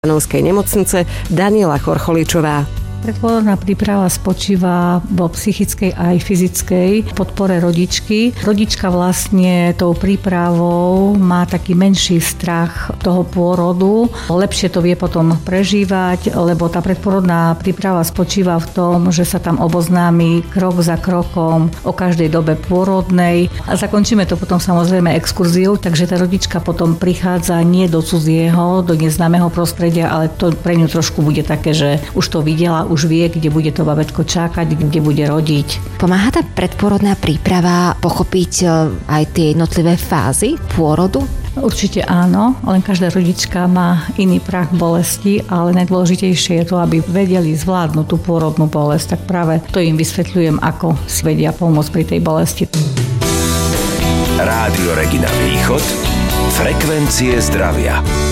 Banovskej nemocnice Daniela Chorcholičová. Predporodná príprava spočíva vo psychickej aj fyzickej podpore rodičky. Rodička vlastne tou prípravou má taký menší strach toho pôrodu. Lepšie to vie potom prežívať, lebo tá predporodná príprava spočíva v tom, že sa tam oboznámi krok za krokom o každej dobe pôrodnej a zakončíme to potom samozrejme exkurziou, takže tá rodička potom prichádza nie do cudzieho, do neznámeho prostredia, ale to pre ňu trošku bude také, že už to videla, už vie, kde bude to babetko čakať, kde bude rodiť. Pomáha tá predporodná príprava pochopiť aj tie jednotlivé fázy pôrodu? Určite áno, len každá rodička má iný prach bolesti, ale najdôležitejšie je to, aby vedeli zvládnuť tú pôrodnú bolesť, tak práve to im vysvetľujem, ako si vedia pomôcť pri tej bolesti. Rádio Regina Východ, frekvencie zdravia.